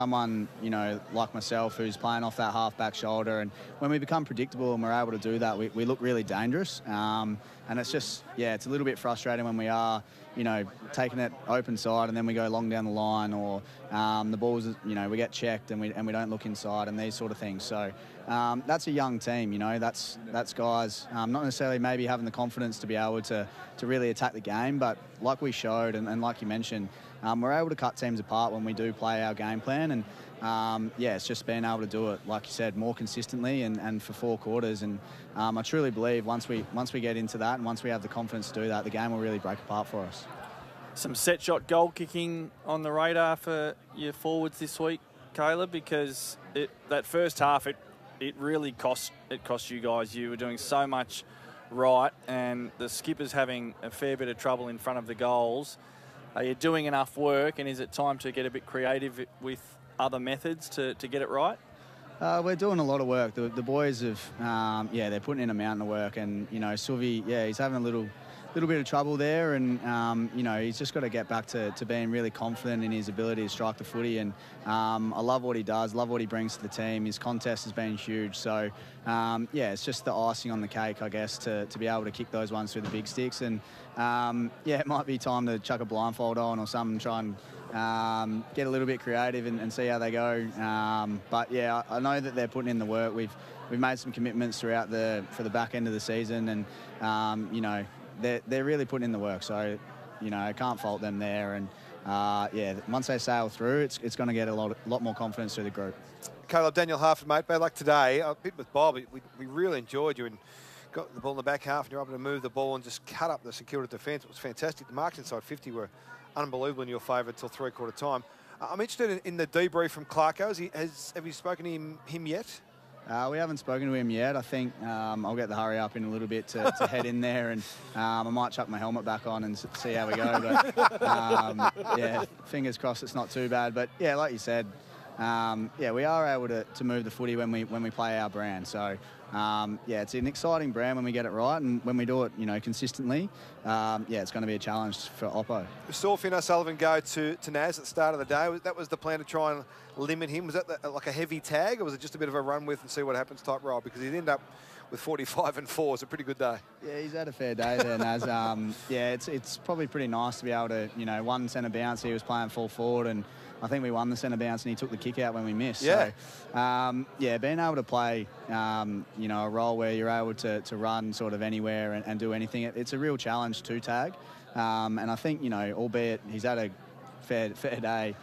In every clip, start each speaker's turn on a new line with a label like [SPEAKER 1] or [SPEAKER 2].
[SPEAKER 1] someone, like myself who's playing off that half-back shoulder. And when we become predictable and we're able to do that, we look really dangerous. And it's just, it's a little bit frustrating when we are, taking it open side and then we go long down the line, or the balls, we get checked and we don't look inside and these sort of things. So that's a young team, that's guys not necessarily maybe having the confidence to be able to really attack the game, but like we showed and like you mentioned, we're able to cut teams apart when we do play our game plan. And it's just being able to do it, like you said, more consistently and for 4 quarters. And I truly believe once we get into that and once we have the confidence to do that, the game will really break apart for us.
[SPEAKER 2] Some set shot goal kicking on the radar for your forwards this week, Caleb, because that first half it really cost you guys. You were doing so much right, and the skipper's having a fair bit of trouble in front of the goals. Are you doing enough work, and is it time to get a bit creative with other methods to get it right?
[SPEAKER 1] We're doing a lot of work. The boys have, they're putting in a mountain of work, and Sylvie, he's having a little bit of trouble there, and he's just got to get back to being really confident in his ability to strike the footy. And I love what he does, love what he brings to the team. His contest has been huge, so it's just the icing on the cake, I guess, to be able to kick those ones through the big sticks. And it might be time to chuck a blindfold on or something, try and get a little bit creative and see how they go. But I know that they're putting in the work. We've made some commitments throughout for the back end of the season, and they're really putting in the work. So I can't fault them there. And once they sail through, it's going to get a lot more confidence through the group.
[SPEAKER 3] Caleb, Daniel Harford, mate, bad luck today. A bit with Bob, we really enjoyed you and got the ball in the back half and you're able to move the ball and just cut up the St Kilda defence. It was fantastic. The marks inside 50 were unbelievable in your favour until 3/4 time. I'm interested in the debrief from Clarko. Have you spoken to him yet?
[SPEAKER 1] We haven't spoken to him yet. I think I'll get the hurry up in a little bit to head in there, and I might chuck my helmet back on and see how we go. But fingers crossed it's not too bad. But like you said, we are able to move the footy when we play our brand. So it's an exciting brand when we get it right, and when we do it, consistently. It's going to be a challenge for Oppo.
[SPEAKER 3] We saw Finn O'Sullivan go to Naz at the start of the day. That was the plan, to try and limit him. Was that like a heavy tag, or was it just a bit of a run with and see what happens type role? Because he'd end up with 45 and 4. It's a pretty good day.
[SPEAKER 1] Yeah, he's had a fair day there, Naz. It's probably pretty nice to be able to, one centre bounce. He was playing full forward, and I think we won the centre bounce, and he took the kick out when we missed.
[SPEAKER 3] Yeah.
[SPEAKER 1] So, being able to play, a role where you're able to run sort of anywhere and do anything, it's a real challenge to tag. And I think, albeit he's had a fair day,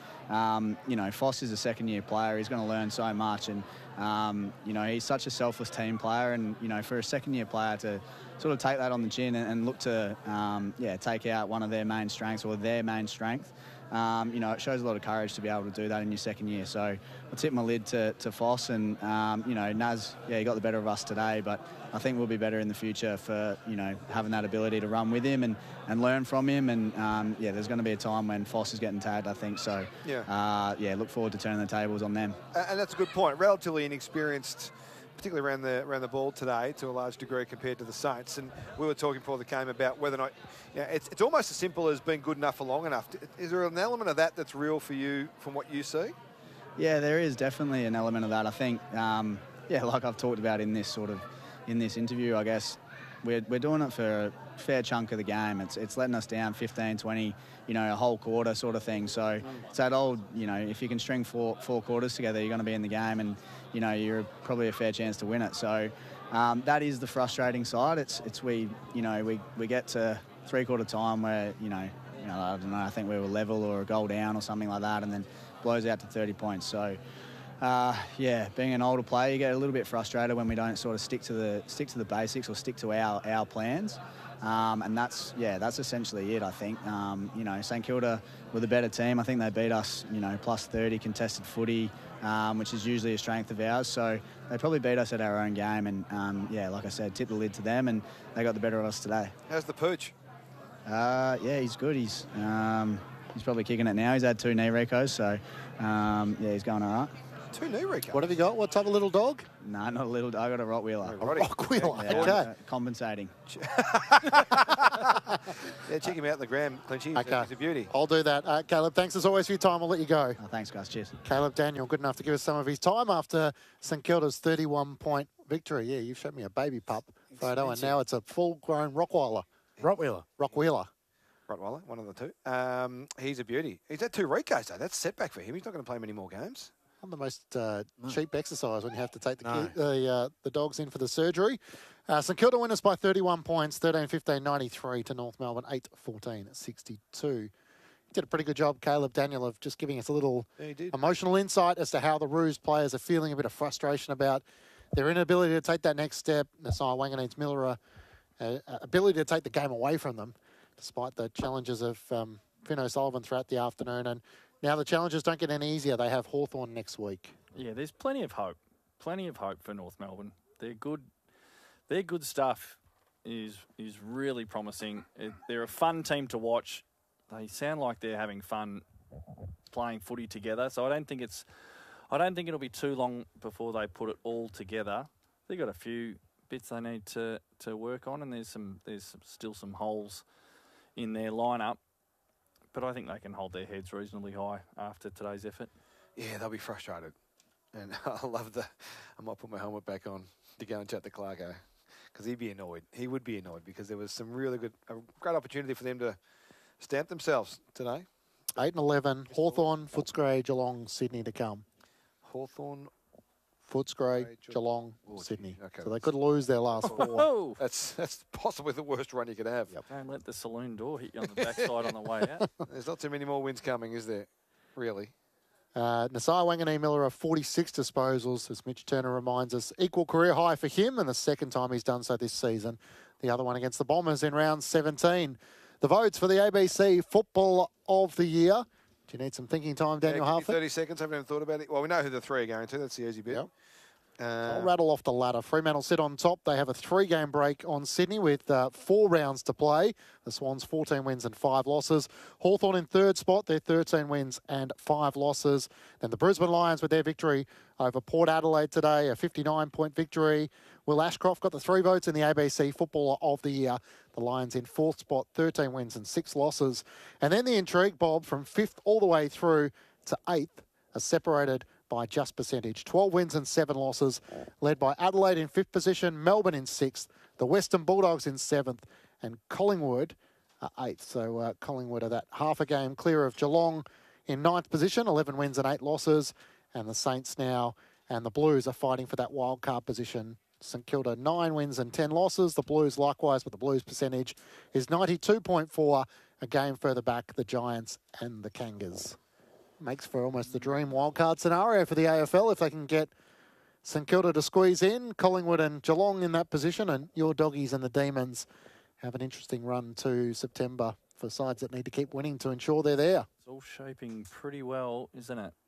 [SPEAKER 1] Foss is a second-year player. He's going to learn so much, and he's such a selfless team player, and for a second-year player to sort of take that on the chin and look to take out one of their main strengths, or their main strength. It shows a lot of courage to be able to do that in your second year. So I tip my lid to Foss, and Naz, he got the better of us today, but I think we'll be better in the future for having that ability to run with him and learn from him. And there's going to be a time when Foss is getting tagged, I think. So look forward to turning the tables on them.
[SPEAKER 3] And that's a good point. Relatively inexperienced, particularly around the ball today, to a large degree compared to the Saints. And we were talking before the game about whether or not it's almost as simple as being good enough for long enough. Is there an element of that that's real for you from what you see? Yeah,
[SPEAKER 1] there is definitely an element of that. I think, like I've talked about in this interview, I guess we're doing it for a fair chunk of the game. It's letting us down 15, 20, a whole quarter sort of thing. So it's that old, if you can string four quarters together, you're going to be in the game, and you're probably a fair chance to win it. So that is the frustrating side. We get to 3/4 time where I don't know, I think we were level or a goal down or something like that, and then blows out to 30 points. So being an older player, you get a little bit frustrated when we don't sort of stick to the basics or stick to our plans. And that's essentially it, I think. St Kilda were the better team. I think they beat us, plus 30 contested footy, which is usually a strength of ours. So they probably beat us at our own game. And, like I said, tip the lid to them, and they got the better of us today.
[SPEAKER 3] How's the pooch?
[SPEAKER 1] He's good. He's probably kicking it now. He's had 2 knee recos, so, he's going all right.
[SPEAKER 3] 2 knee recaps.
[SPEAKER 4] What have you got? What type of little dog?
[SPEAKER 1] No, not a little. I got a Rottweiler.
[SPEAKER 4] A Rottweiler.
[SPEAKER 1] Yeah,
[SPEAKER 4] Okay.
[SPEAKER 1] Compensating.
[SPEAKER 3] Yeah, check him out in the gram, Clinchy.
[SPEAKER 4] Okay.
[SPEAKER 3] He's a beauty.
[SPEAKER 4] I'll do that. Caleb, thanks as always for your time. I'll let you go.
[SPEAKER 1] Oh, thanks, guys. Cheers.
[SPEAKER 4] Caleb Daniel, good enough to give us some of his time after St Kilda's 31-point victory. Yeah, you showed me a baby pup photo, and now it's a full-grown Rottweiler.
[SPEAKER 5] Rottweiler.
[SPEAKER 4] Rottweiler.
[SPEAKER 3] Rottweiler, one of the two. He's a beauty. He's had 2 recos, though. That's a setback for him. He's not going to play many more games.
[SPEAKER 4] Not the most cheap exercise when you have to take the dogs in for the surgery. St Kilda winners by 31 points, 13-15-93 to North Melbourne, 8-14-62. Did a pretty good job, Caleb Daniel, of just giving us a little emotional insight as to how the Roos players are feeling, a bit of frustration about their inability to take that next step. Nasai Wanganeen-Miller, ability to take the game away from them, despite the challenges of Finn O'Sullivan throughout the afternoon. And now the challenges don't get any easier. They have Hawthorn next week.
[SPEAKER 2] Yeah, there's plenty of hope. Plenty of hope for North Melbourne. They're good. Their good stuff is really promising. They're a fun team to watch. They sound like they're having fun playing footy together. So I don't think it'll be too long before they put it all together. They've got a few bits they need to work on, and there's still some holes in their lineup. But I think they can hold their heads reasonably high after today's effort.
[SPEAKER 3] Yeah, they'll be frustrated. And I might put my helmet back on to go and chat to Clarko, because he'd be annoyed. He would be annoyed, because there was some really a great opportunity for them to stamp themselves today.
[SPEAKER 4] 8 and 11, Hawthorn, Footscray, Geelong, Sydney to come.
[SPEAKER 3] Hawthorn,
[SPEAKER 4] Footscray, Geelong, Sydney.
[SPEAKER 3] Okay,
[SPEAKER 4] So they could lose their last 4.
[SPEAKER 2] Oh,
[SPEAKER 3] that's possibly the worst run you could have.
[SPEAKER 4] Yep.
[SPEAKER 2] don't let the saloon door hit you on the backside on the way out.
[SPEAKER 3] There's not too many more wins coming, is there? Really?
[SPEAKER 4] Nasai Wanganeen-Miller are 46 disposals, as Mitch Turner reminds us. Equal career high for him, and the second time he's done so this season. The other one against the Bombers in round 17. The votes for the ABC Football of the Year. Do you need some thinking time, Daniel
[SPEAKER 3] Give me
[SPEAKER 4] Harford?
[SPEAKER 3] 30 seconds. Haven't even thought about it. Well, we know who the 3 are going to. That's the easy bit.
[SPEAKER 4] Yep. I'll rattle off the ladder. Fremantle sit on top. They have a 3-game break on Sydney with 4 rounds to play. The Swans 14 wins and 5 losses. Hawthorn in third spot. They're 13 wins and 5 losses. Then the Brisbane Lions with their victory over Port Adelaide today, a 59-point victory. Will Ashcroft got the 3 votes in the ABC Footballer of the Year. The Lions in 4th spot, 13 wins and 6 losses. And then the intrigue, Bob, from 5th all the way through to 8th, are separated by just percentage. 12 wins and 7 losses, led by Adelaide in 5th position, Melbourne in 6th, the Western Bulldogs in 7th, and Collingwood are 8th. So Collingwood are that half a game clear of Geelong in 9th position, 11 wins and 8 losses, and the Saints now and the Blues are fighting for that wild card position. St Kilda 9 wins and 10 losses. The Blues likewise, but the Blues percentage is 92.4. A game further back, the Giants and the Kangas. Makes for almost the dream wildcard scenario for the AFL if they can get St Kilda to squeeze in. Collingwood and Geelong in that position, and your Doggies and the Demons have an interesting run to September for sides that need to keep winning to ensure they're there.
[SPEAKER 2] It's all shaping pretty well, isn't it?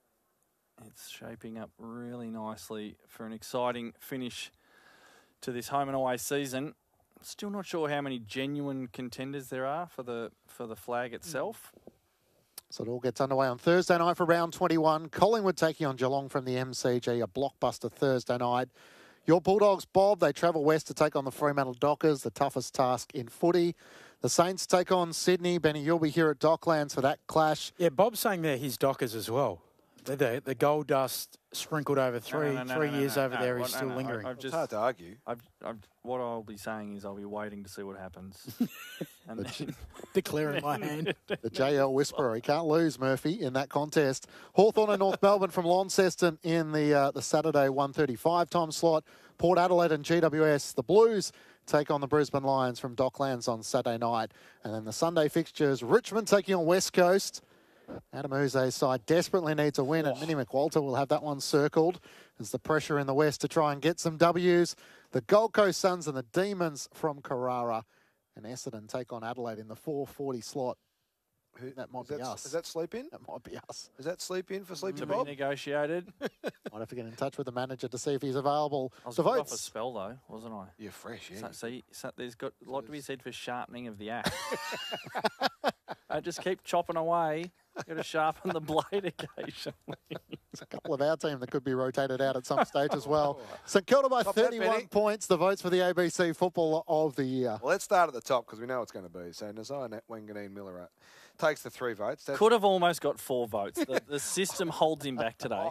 [SPEAKER 2] It's shaping up really nicely for an exciting finish to this home and away season. Still not sure how many genuine contenders there are for the flag itself.
[SPEAKER 4] So it all gets underway on Thursday night for round 21. Collingwood taking on Geelong from the MCG, a blockbuster Thursday night. Your Bulldogs, Bob, they travel west to take on the Fremantle Dockers, the toughest task in footy. The Saints take on Sydney. Benny, you'll be here at Docklands for that clash.
[SPEAKER 5] Yeah, Bob's saying they're his Dockers as well. The gold dust sprinkled over three years over there is still lingering.
[SPEAKER 3] It's hard to argue.
[SPEAKER 2] What I'll be saying is I'll be waiting to see what happens. And then
[SPEAKER 5] Declaring my hand.
[SPEAKER 4] The JL Whisperer. He can't lose, Murphy, in that contest. Hawthorn and North Melbourne from Launceston in the Saturday 1:35 time slot. Port Adelaide and GWS. The Blues take on the Brisbane Lions from Docklands on Saturday night. And then the Sunday fixtures, Richmond taking on West Coast. Adam Uze's side desperately needs a win, and Minnie McWalter will have that one circled as the pressure in the West to try and get some W's. The Gold Coast Suns and the Demons from Carrara and Essendon take on Adelaide in the 4:40 slot. That might be us.
[SPEAKER 3] Is that sleep in?
[SPEAKER 4] That might be us.
[SPEAKER 3] Is that sleep in for Sleepy
[SPEAKER 2] to
[SPEAKER 3] Bob?
[SPEAKER 2] be negotiated.
[SPEAKER 4] Might have to get in touch with the manager to see if he's available.
[SPEAKER 2] I was
[SPEAKER 4] The
[SPEAKER 2] good off a
[SPEAKER 4] votes.
[SPEAKER 2] spell though, wasn't I?
[SPEAKER 3] You're fresh, yeah.
[SPEAKER 2] So there's got a lot to be said for sharpening of the axe. Just keep chopping away. Got to sharpen the blade occasionally.
[SPEAKER 4] There's a couple of our team that could be rotated out at some stage as well. St Kilda by 31 points. The votes for the ABC Footballer of the Year.
[SPEAKER 3] Well, let's start at the top because we know it's going to be. So Nazai Wanganeen Miller takes the 3 votes.
[SPEAKER 2] Could have almost got 4 votes. The system holds him back today.